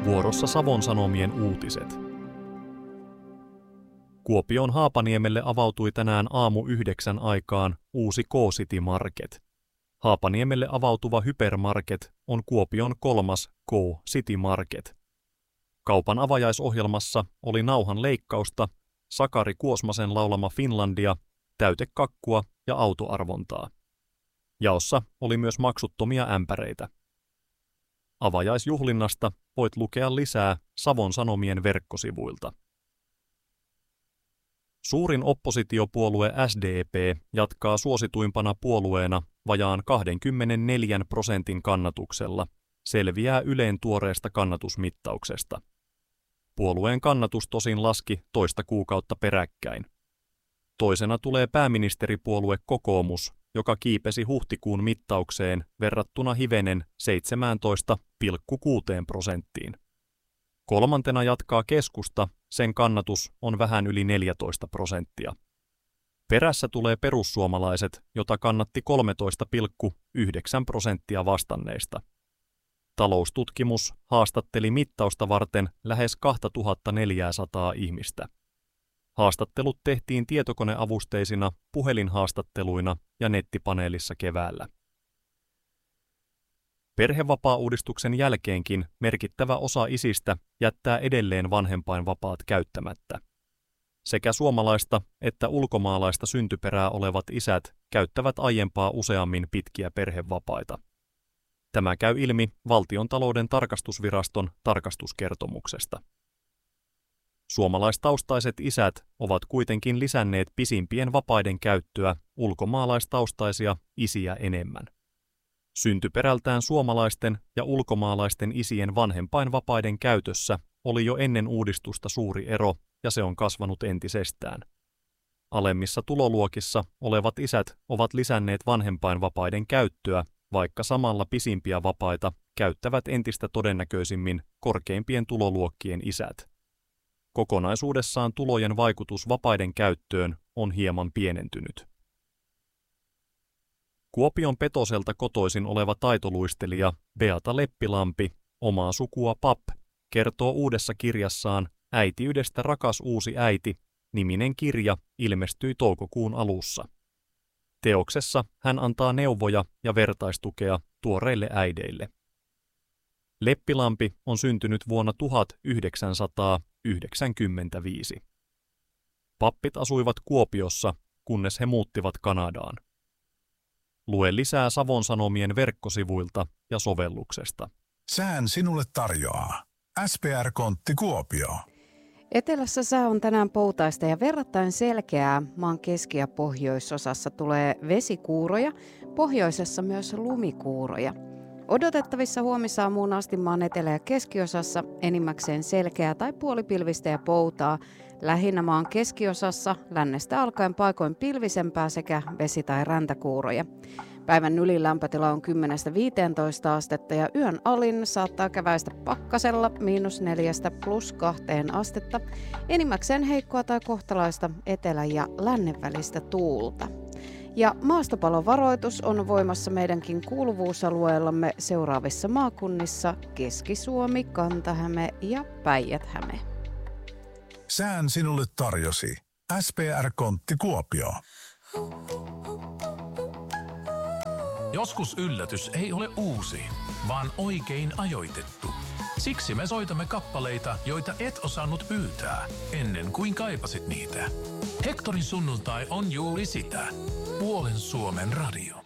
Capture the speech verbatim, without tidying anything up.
Vuorossa Savon Sanomien uutiset. Kuopion Haapaniemelle avautui tänään aamu yhdeksän aikaan uusi K-City Market. Haapaniemelle avautuva Hypermarket on Kuopion kolmas K-City Market. Kaupan avajaisohjelmassa oli nauhan leikkausta, Sakari Kuosmasen laulama Finlandia, täytekakkua ja autoarvontaa. Jaossa oli myös maksuttomia ämpäreitä. Avajaisjuhlinnasta voit lukea lisää Savon Sanomien verkkosivuilta. Suurin oppositiopuolue S D P jatkaa suosituimpana puolueena vajaan kaksikymmentäneljä prosentin kannatuksella, selviää Ylen tuoreesta kannatusmittauksesta. Puolueen kannatus tosin laski toista kuukautta peräkkäin. Toisena tulee pääministeripuolue Kokoomus, joka kiipesi huhtikuun mittaukseen verrattuna hivenen seitsemäntoista pilkku kuusi prosenttiin. Kolmantena jatkaa Keskusta, sen kannatus on vähän yli neljätoista prosenttia. Perässä tulee Perussuomalaiset, jota kannatti kolmetoista pilkku yhdeksän prosenttia vastanneista. Taloustutkimus haastatteli mittausta varten lähes kaksituhattaneljäsataa ihmistä. Haastattelut tehtiin tietokoneavusteisina, puhelinhaastatteluina ja nettipaneelissa keväällä. Perhevapaauudistuksen jälkeenkin merkittävä osa isistä jättää edelleen vanhempainvapaat käyttämättä. Sekä suomalaista että ulkomaalaista syntyperää olevat isät käyttävät aiempaa useammin pitkiä perhevapaita. Tämä käy ilmi Valtiontalouden tarkastusviraston tarkastuskertomuksesta. Suomalaistaustaiset isät ovat kuitenkin lisänneet pisimpien vapaiden käyttöä ulkomaalaistaustaisia isiä enemmän. Syntyperältään suomalaisten ja ulkomaalaisten isien vanhempainvapaiden käytössä oli jo ennen uudistusta suuri ero, ja se on kasvanut entisestään. Alemmissa tuloluokissa olevat isät ovat lisänneet vanhempainvapaiden käyttöä, vaikka samalla pisimpiä vapaita käyttävät entistä todennäköisimmin korkeimpien tuloluokkien isät. Kokonaisuudessaan tulojen vaikutus vapaiden käyttöön on hieman pienentynyt. Kuopion Petoselta kotoisin oleva taitoluistelija Beata Leppilampi, omaa sukua Pap, kertoo uudessa kirjassaan Äitiydestä rakas uusi äiti, niminen kirja ilmestyi toukokuun alussa. Teoksessa hän antaa neuvoja ja vertaistukea tuoreille äideille. Leppilampi on syntynyt vuonna tuhatyhdeksänsataayhdeksänkymmentäviisi. Pappit asuivat Kuopiossa, kunnes he muuttivat Kanadaan. Lue lisää Savon Sanomien verkkosivuilta ja sovelluksesta. Sään sinulle tarjoaa S P R-kontti Kuopio. Etelässä sää on tänään poutaista ja verrattain selkeää. Maan keski- ja pohjoisosassa tulee vesikuuroja, pohjoisessa myös lumikuuroja. Odotettavissa huomisaamuun asti maan etelä- ja keskiosassa enimmäkseen selkeää tai puolipilvistä ja poutaa. Lähinnä maan keskiosassa lännestä alkaen paikoin pilvisempää sekä vesi- tai räntäkuuroja. Päivän ylin lämpötila on kymmenestä viiteentoista astetta ja yön alin saattaa käväistä pakkasella miinus neljästä plus kahteen astetta. Enimmäkseen heikkoa tai kohtalaista etelä- ja lännen välistä tuulta. Ja maastopalovaroitus on voimassa meidänkin kuuluvuusalueellamme seuraavissa maakunnissa Keski-Suomi, Kanta-Häme ja Päijät-Häme. Sään sinulle tarjosi S P R-kontti Kuopio. Joskus yllätys ei ole uusi, vaan oikein ajoitettu. Siksi me soitamme kappaleita, joita et osannut pyytää ennen kuin kaipasit niitä. Hektorin sunnuntai on juuri sitä. Puolen Suomen radio.